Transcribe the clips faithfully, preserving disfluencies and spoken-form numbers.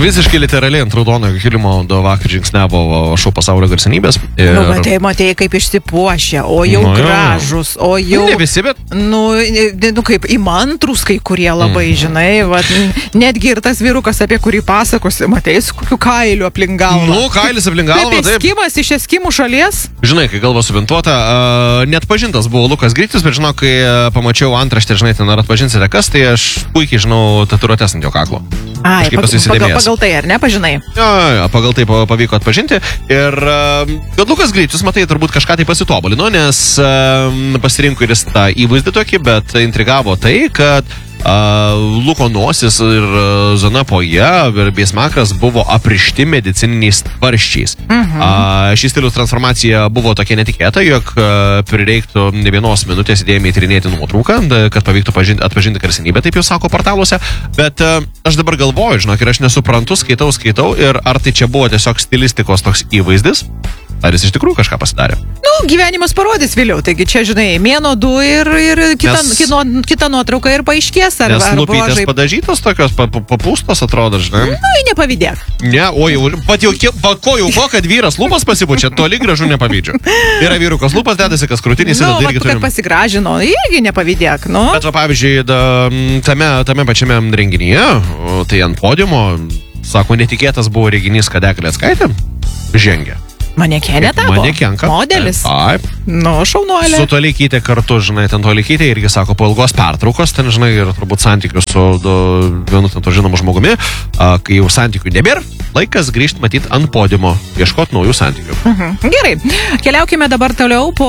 Visiškai literaliai ant raudonojo kilimo do vakar žingsnevo šou pasaulio garsenybės. Ir... Nu, matei, matei, kaip išsipuošia, o jau Nu, jo. gražus, o jau... Ne visi, bet... Nu, ne- nu, kaip įmantrus kai kurie labai, Mhm. žinai, vat, netgi ir tas vyrukas, apie kurį pasakosi, matei, su kokiu kailiu aplink galvą. Nu, kailis aplink galvą, Kaip taip. eskimas iš eskimų šalies? Žinai, kai galva suvintuota, uh, net pažintas buvo Lukas Grytis, bet žinau, kai uh, pamačiau antraštę, žinai, ten ar atpažinsite kas, tai aš puikiai žinau tatuiruotės ant jo kaklo. Ai, Kažkaip pag- esu pagal, įsidėmėjęs. pagal tai, ar ne, pažinai? Jo, jo, pagal tai pa- pavyko atpažinti. Ir uh, kad Lukas Grytis, matai, turbūt kažką tai pasitobulino, nes uh, pasirinko ir jis tą įvaizdį tokį, bet intrigavo tai, kad uh, Luko nosis ir uh, zona poje ir biesmakras buvo aprišti medicininiais tvarščiais. Mhm. Uh, šis stiliaus transformacija buvo tokia netikėta, jog uh, prireiktų ne vienos minutės įdėmiai tyrinėti nuotrauką, da- kad pavyktų pažinti, atpažinti garsenybę, taip jau sako portaluose. Bet uh, aš dabar galvoju, žinok, ir aš nesuprantu, skaitau, skaitau, ir ar tai čia buvo tiesiog stilistikos toks įvaizdis, ar jis iš tikrųjų kažką pasidarė. Nu, gyvenimas parodys vėliau, taigi čia, žinai, mėno du ir, ir kita, Nes- kino, kita nuotrauka ir paaiškės, ar, Nes ar lūpytės bruožai... padažytos tokios, pa- pa- papūstos atrodo, žinai. Nu, nepavydėk. Ne, o jau, pat jau, kiek- pa- ko jau ko, kad vyras lūpas pasipučia, toli gražu nepavydžiu. Yra vyrukas lūpas dedasi, kas krūtinys, Nu, nu, va, irgi kad turim. pasigražino, irgi nepavydėk, nu. Bet, va, pavyzdžiui, da, tame, tame pačiame renginyje, o, tai ant podiumo, sako, netikėtas buvo reginys, kad Eglė Atskaitė žengė. Manekenė tapo. Manekenka. Modelis. Taip. Nu, šaunuolė. Su Toleikytė kartu, žinai, ten Toleikytė irgi sako, po ilgos pertraukos, ten, žinai, ir turbūt santykių su du, vienu ten to žinomu žmogumi, a, kai jau santykių nebėra, laikas grįžti matyti ant podiumo, ieškoti naujų santykių. Mhm. Gerai, keliaukime dabar toliau po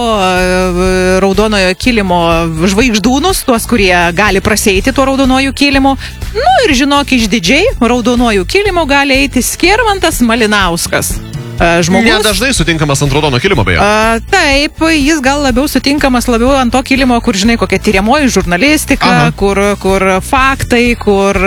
e, raudonojo kilimo žvaigždūnus, tuos, kurie gali praseiti tuo raudonoju kilimu. Nu ir žinok, išdidžiai raudonoju kilimu gali eiti Skirmantas Malinauskas. E, Žmogus. Nedažnai sutinkamas ant raudono kilimo, beje. A, taip, jis gal labiau sutinkamas labiau ant to kilimo, kur, žinai, kokia tyriamoji žurnalistika, Aha. kur, kur faktai, kur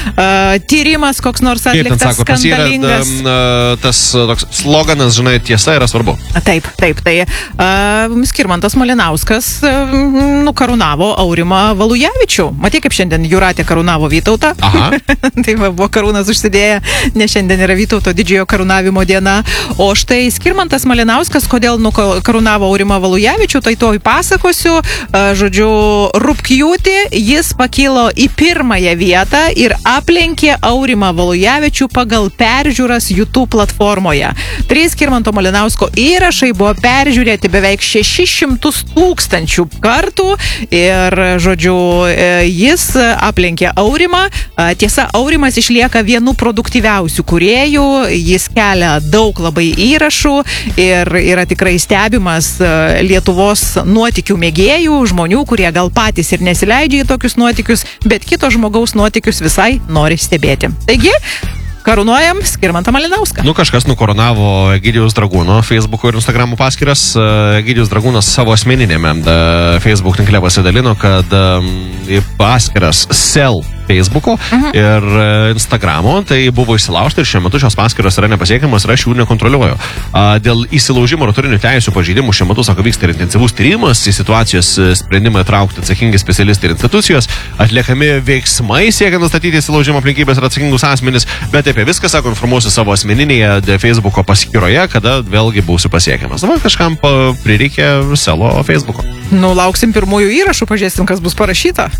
a, tyrimas koks nors Kaip ten atliktas sako, pas jį yra skandalingas. da, m, tas toks sloganas, žinai, tiesa yra svarbu. Taip, taip, tai uh, Skirmantas Malinauskas uh, nukarūnavo Aurimą Valujavičių. Matai, kaip šiandien Jūratė karūnavo Vytautą. Aha. Tai va, buvo karūnas užsidėję, nes šiandien yra Vytauto didžiojo karūnavimo diena. O štai Skirmantas Malinauskas, kodėl nukarūnavo Aurimą Valujavičių, tai to įpasakosiu. Uh, žodžiu, rugpjūtį jis pakilo į pirmąją vietą ir aplenkė Aurimą Valujavičių pagal peržiūras YouTube platformoje. Trys Skirmanto Malinausko įrašai buvo peržiūrėti beveik šešis šimtus tūkstančių kartų ir, žodžiu, e, jis aplenkė Aurimą. A, Tiesa, Aurimas išlieka vienu produktyviausių kūrėjų, jis kelia daug labai įrašų ir yra tikrai stebimas e, Lietuvos nuotykių mėgėjų, žmonių, kurie gal patys ir nesileidžia į tokius nuotykius, bet kito žmogaus nuotykius visai nori stebėti. Taigi, karūnuojam Skirmantą Malinauską. Nu, kažkas nukoronavo Egidijaus Dragūno Facebook'o ir Instagram'o paskyras. Egidijus Dragūnas savo asmeninėme da, Facebook tinkle pasidalino, kad um, į paskyras Sell Facebook'o uh-huh. ir uh, Instagram'o tai buvo įsilaužta ir šiuo metu šios paskyros yra nepasiekiamas ir aš jų nekontroliuoju. Uh, dėl įsilaužimo ir autorinių teisių pažeidimų šiuo metu, sako, vyksta ir intensyvus tyrimas, į situacijos sprendimą traukti atsakingi specialistai ir institucijos, atliekami veiksmai siekiant nustatyti įsilaužimo aplinkybės ir atsakingus asmenis, bet apie viską, sako, informuosiu savo asmeninėje Facebook'o paskyroje, kada vėlgi būsiu pasiekiamas. Va, kažkam pa- prireikė Selo Facebook'o. Nu, lauksim pirmųjų įrašų, pažiūrėsim, kas bus parašyta.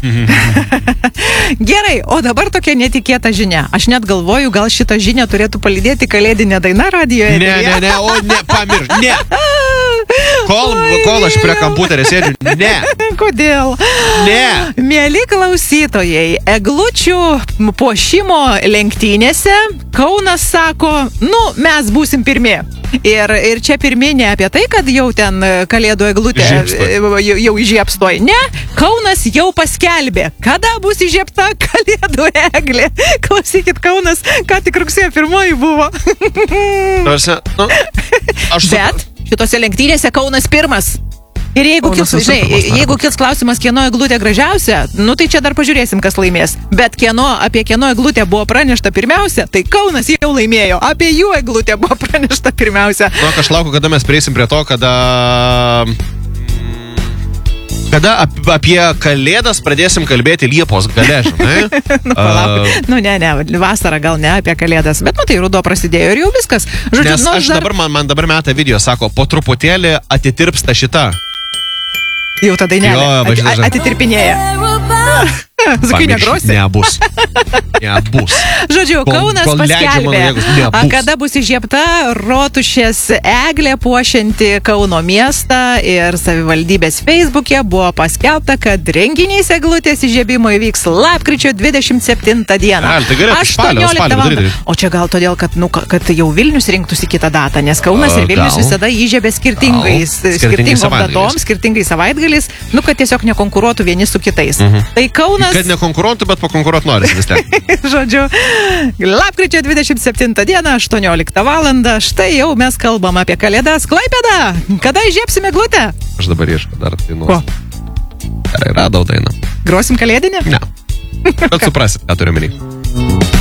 Gerai, o dabar tokia netikėta žinia. Aš net galvoju, gal šitą žinią turėtų palydėti kalėdinė daina radijoje. Ne, ne, ne, o ne, pamirš, ne. Kol, kol aš prie kompiuterio sėdžiu, ne. Kodėl? Ne. Mėly klausytojai, eglučių puošimo lenktynėse Kaunas sako, nu, mes būsim pirmi. Ir, ir čia pirminė apie tai, kad jau ten kalėdų eglutė Žiebstoj. jau, jau įžiebstoj. Ne, Kaunas jau paskelbė, kada bus įžiebta kalėdų eglė. Klausykit, Kaunas, ką tik rugsėjo pirmoji buvo. Tarsi, nu, aš Bet šitose lenktynėse Kaunas pirmas. Ir jeigu Kaunas kils, visur žinai, pirmas jeigu darbas. kils klausimas, kieno eglutė gražiausia, nu tai čia dar pažiūrėsim, kas laimės. Bet kieno, apie kieno eglutę buvo pranešta pirmiausia, tai Kaunas jau laimėjo. Apie jų eglutę buvo pranešta pirmiausia. Nu, aš laukiu, kada mes prieisim prie to, kada Kada ap, apie kalėdas pradėsim kalbėti Liepos gale, žinai? nu, palauk. uh, nu, ne, ne, vasarą gal ne apie kalėdas, bet, nu, tai ruduo prasidėjo ir jau viskas. Žodžiu, nes nu, aš dar... dabar, man, man dabar meta video, sako, po truputėlį atitirpsta šita. Jau tada ne, At, atitirpinėja. Sakai, negrosi? Nebus. Nebus. Žodžiu, kol, Kaunas kol paskelbė, kada bus įžiebta rotušės eglė puošianti Kauno miestą ir savivaldybės Facebook'e buvo paskelbta, kad renginys eglutės įžiebimo įvyks lapkričio dvidešimt septintą dieną. Al, tai gerai, aštuonioliktą valandą. O čia gal todėl, kad, nu, kad jau Vilnius rinktųsi kitą datą, nes Kaunas ir Vilnius gal. visada įžiebė skirtingais, skirtingom datom, skirtingais savaitgaliais, nu, kad tiesiog nekonkuruotų vieni su kitais. Mhm. Tai Kaunas kad nekonkuruotų, bet pakonkuruot norisi vis tiek. Žodžiu, lapkričio dvidešimt septintą dieną, aštuonioliktą valandą, štai jau mes kalbam apie Kalėdas. Klaipėda, kada įžiebsime eglutę? Aš dabar ieškau dar dainos. Gerai, radau dainą. Grosim kalėdinę? Ne. Bet suprasit, ką turiu menį.